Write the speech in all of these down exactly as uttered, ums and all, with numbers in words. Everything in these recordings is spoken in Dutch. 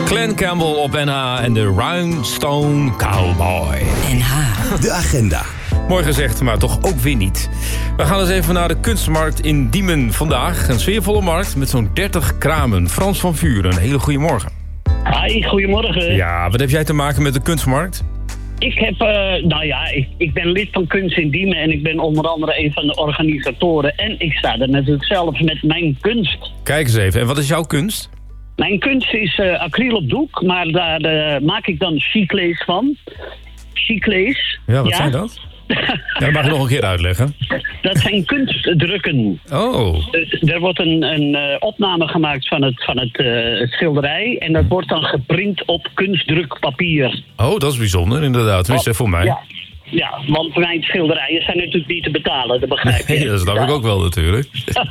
Glen Campbell op N H en de Rhinestone Cowboy. N H. De agenda. Mooi gezegd, maar toch ook weer niet. We gaan eens even naar de kunstmarkt in Diemen vandaag. Een sfeervolle markt met zo'n dertig kramen. Frans van Vuren, een hele goede morgen. Hi, goedemorgen. Ja, wat heb jij te maken met de kunstmarkt? Ik heb, uh, nou ja, ik, ik ben lid van Kunst in Diemen en ik ben onder andere een van de organisatoren. En ik sta er natuurlijk zelf met mijn kunst. Kijk eens even, en wat is jouw kunst? Mijn kunst is uh, acryl op doek, maar daar uh, maak ik dan chiclés van. Chiclés. Ja, wat ja? zijn dat? Ja, dat mag je nog een keer uitleggen. Dat zijn kunstdrukken. Oh. Dus er wordt een, een uh, opname gemaakt van het, van het, uh, het schilderij en dat wordt dan geprint op kunstdrukpapier. Oh, dat is bijzonder, inderdaad. Tenminste, voor mij. Ja. Ja, want mijn schilderijen zijn natuurlijk niet te betalen, dat begrijp je. Nee, dat snap ik ook wel natuurlijk.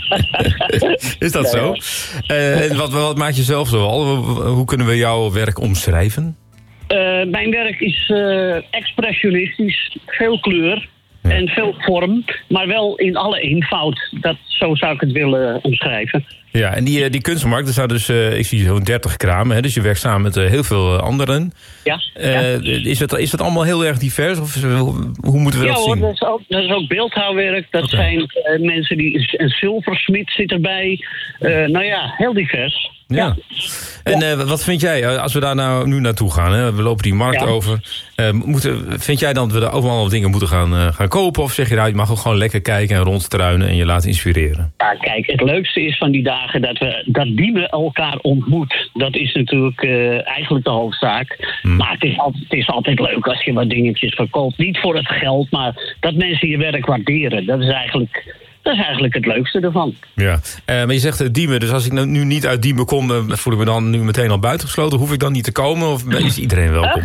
Is dat zo? Uh, en wat, wat maak je zelf zo al? Hoe kunnen we jouw werk omschrijven? Uh, mijn werk is uh, expressionistisch, veel kleur ja. en veel vorm, maar wel in alle eenvoud. Dat, zo zou ik het willen omschrijven. Ja, en die, die kunstmarkt, er zijn dus, uh, ik zie zo'n dertig kramen, hè, dus je werkt samen met uh, heel veel uh, anderen. Ja, uh, ja. Is, het, is het allemaal heel erg divers, of hoe, hoe moeten we ja, dat hoor, zien? Dat is ook, dat is ook beeldhouwwerk, dat okay. zijn uh, mensen die, een zilversmid zit erbij. Uh, nou ja, heel divers. Ja. ja. En uh, wat vind jij, als we daar nou nu naartoe gaan, hè? We lopen die markt ja. over. Uh, moeten, vind jij dan dat we er overal wat dingen moeten gaan, uh, gaan kopen? Of zeg je nou, je mag ook gewoon lekker kijken en rondstruinen en je laten inspireren? Ja, kijk, het leukste is van die dagen dat we dat Diemen elkaar ontmoet. Dat is natuurlijk uh, eigenlijk de hoofdzaak. Hmm. Maar het is, altijd, het is altijd leuk als je wat dingetjes verkoopt. Niet voor het geld, maar dat mensen je werk waarderen. Dat is eigenlijk... Dat is eigenlijk het leukste ervan. Ja, uh, maar je zegt uh, Diemen, dus als ik nu niet uit Diemen kom, uh, voel ik me dan nu meteen al buitengesloten. Hoef ik dan niet te komen of is iedereen welkom?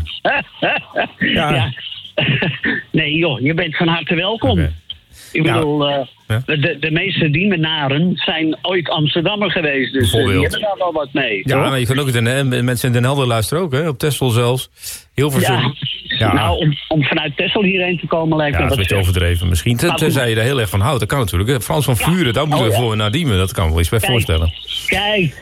ja. ja. Nee joh, je bent van harte welkom. Okay. Ik bedoel, uh, ja. de, de meeste Diemenaren zijn ooit Amsterdammer geweest. Dus uh, die hebben daar wel wat mee. Ja, toch? maar je kan ook Den, mensen in Den Helder luisteren ook, hè? Op Texel zelfs. Heel veel ja. ja. Nou, om, om vanuit Texel hierheen te komen lijkt me ja, dat is een beetje overdreven misschien. Tenzij je er heel erg van houdt, dat kan natuurlijk. Frans van Vuren, ja. daar moeten we oh, ja. voor naar Diemen. Dat kan me wel eens bij Kijk. voorstellen. Kijk.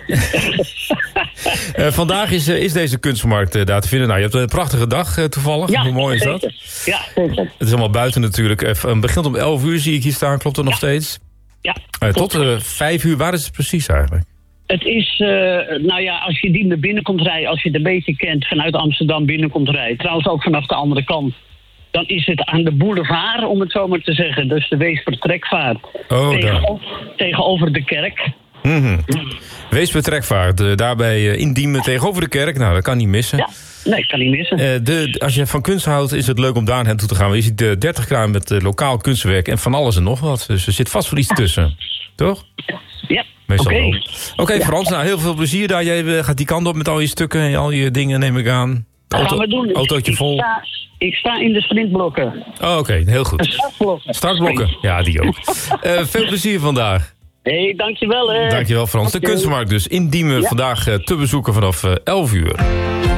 uh, vandaag is, uh, is deze kunstmarkt uh, daar te vinden. Nou, je hebt een prachtige dag uh, toevallig. Ja, hoe mooi is zeker. dat? Ja, zeker. Het is allemaal buiten natuurlijk. Uh, het begint om elf uur, zie ik hier staan. Klopt dat nog ja. steeds? Ja. Uh, tot uh, vijf uur. Waar is het precies eigenlijk? Het is, uh, nou ja, als je Diemen binnenkomt rijden, als je het een beetje kent, vanuit Amsterdam binnenkomt rijden, trouwens ook vanaf de andere kant, dan is het aan de boulevard, om het zo maar te zeggen. Dus de Weespertrekvaart. Oh, tegenover, tegenover de kerk. Mm-hmm. Weespertrekvaart, uh, daarbij uh, in Diemen tegenover de kerk. Nou, dat kan niet missen. Ja. Nee, kan niet missen. Uh, de, als je van kunst houdt, is het leuk om daar naartoe te gaan. Je ziet de dertig kraam met uh, lokaal kunstwerk en van alles en nog wat. Dus er zit vast wel iets tussen. Toch? Ja. Oké, okay. okay, ja. Frans, nou, heel veel plezier daar. Jij uh, gaat die kant op met al je stukken en al je dingen, neem ik aan. Dat Auto, gaan we doen. Autootje vol. Ik sta, ik sta in de sprintblokken. Oh, oké, okay, heel goed. Startblokken. Startblokken, ja, die ook. uh, veel plezier vandaag. Hé, hey, dankjewel hè. Dankjewel Frans. De kunstmarkt dus in Diemen ja. vandaag uh, te bezoeken vanaf uh, elf uur.